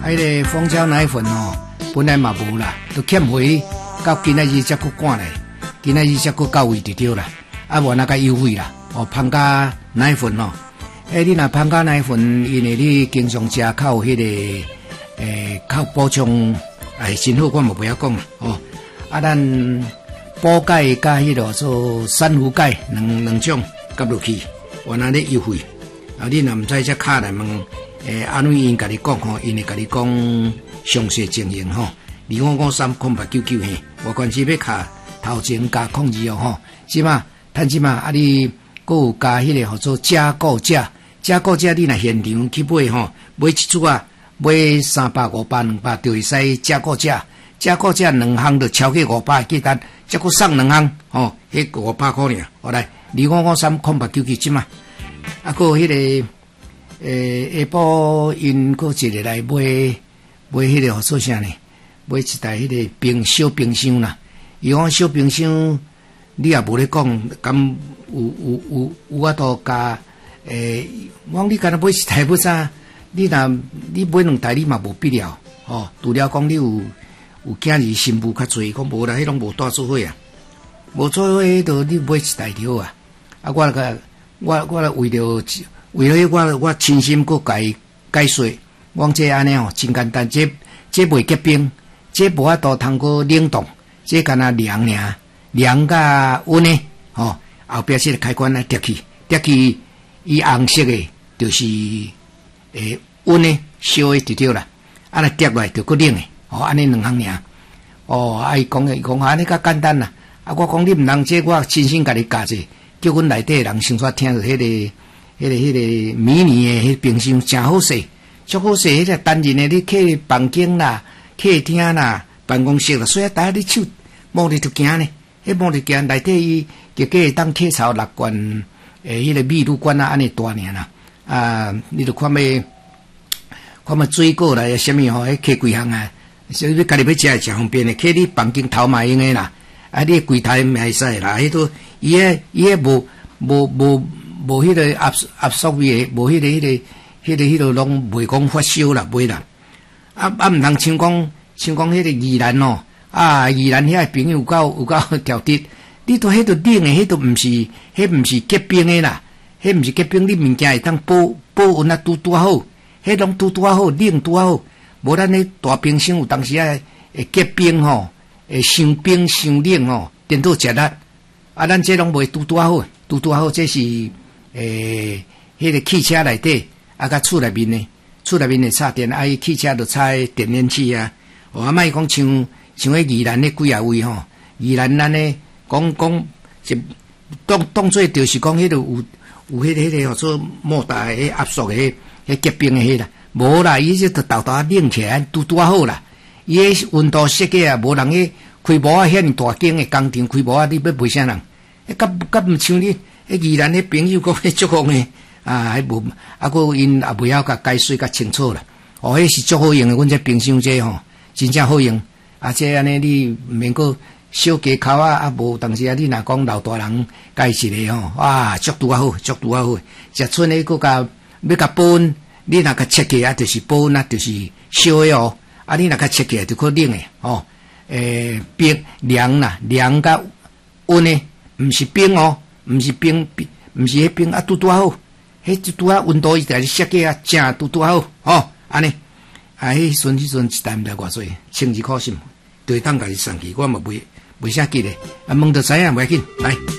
迄个蜂胶奶粉哦，本来嘛无啦，都欠回，到今仔日才佫赶来，今仔日才佫到位就对啦。啊，无那个优惠啦，哦，芳家奶粉哦，你若芳家奶粉，因为你经常食较有迄个靠补充，真好，我嘛不晓讲啦，哦，啊，咱补钙加迄个做珊瑚钙两种夹落去，原来咧优惠，啊，你若毋知则敲来问，安怎因甲你讲吼，因会甲你讲详细情形吼，25530899嘿，无关系要卡头前加02哦吼，是嘛？趁即嘛，啊你佫有加迄个叫做加购价，加购价你若现场去买吼，买一组啊，买300、500、200就会使加购价，加购价2项就超过500，记得再佫送2项吼，迄500块尔，好来25530899即嘛，啊佫迄个下晡因佫一个来买迄个叫做啥呢？买一台迄个小冰箱啦，伊讲小冰箱。你也无咧讲，敢有法度加我讲你干那买一台不啥？你若你买2台，你嘛无必要哦。除了讲你有囝儿新妇较侪，讲无啦，迄拢无带做伙啊，无做伙迄度你买一台就好啊。啊，我为了我亲心佫解说，我讲这安尼哦，真简单，这袂结冰，这无法度通过冷冻，这干那凉尔。凉甲温的，吼、后壁这个开关啊，调去，伊红色的，就是温的，烧的就对啦。啊，来调来就佫冷的，哦，安尼2项尔。哦，伊讲安尼较简单啦。啊，我讲你毋通这我亲身甲你教者，叫阮内底人先煞听着迄个迷你的迄冰箱真好势，足好势。迄个单人的，你去房间啦、客厅啦、办公室啦，所以大家你手摸着就惊呢。迄摸着惊内底伊个会当贴槽6罐，迄个密度管啊，安尼大尔啦。啊，你著看要水果来什么吼，迄摕几项啊，所以你家己要食会真方便的，摕你房间头嘛用的啦，啊，你柜台嘛会使啦，迄都伊迄无迄个压缩味的，无迄个拢袂讲发烧啦，袂啦。啊，毋通像讲迄个宜兰哦。啊！宜兰遐朋友有够调节，你都迄度冷诶，迄度毋是结冰诶啦，迄毋是结冰，你物件会当保温啊，拄好，迄拢拄好，冷拄好，无咱咧大冰箱有当时啊会结冰吼，会伤冰伤冷吼，颠倒食力。啊，咱这拢袂拄好，这是迄个汽车内底啊，甲厝内面诶插电，啊，伊汽车就插电源器啊，啊，莫讲像迄宜兰咧几啊位吼，宜兰咱咧讲是当做就是讲迄度有迄个叫做莫大诶压缩诶迄结冰诶迄啦，无啦，伊就豆冷起来拄好啦。伊迄温度设计啊，无人去开模啊，遐大间诶工厂开模啊，你要卖啥人？甲毋像你迄宜兰迄朋友讲迄足好诶啊，迄无啊，佫因也袂晓甲解说较清楚啦。哦，迄是足好用诶，阮这冰箱这吼真正好用。啊，这安尼你毋免个小家口啊，啊无，当时啊，你若讲老大人介一个吼，哇，足拄啊好。食剩诶，佫甲要甲保温，你若甲切起啊，就是保温啊，就是烧诶哦。啊，你若甲切起来就可冷诶哦。冰凉啦，凉甲温诶，毋是冰哦，毋是迄冰啊，拄好，迄拄啊温度伊在设计啊，正拄好哦，安尼。啊，迄阵一台毋知偌济，1200块，对当家己送去，我嘛袂啥记咧，啊，问着知影袂要紧，来。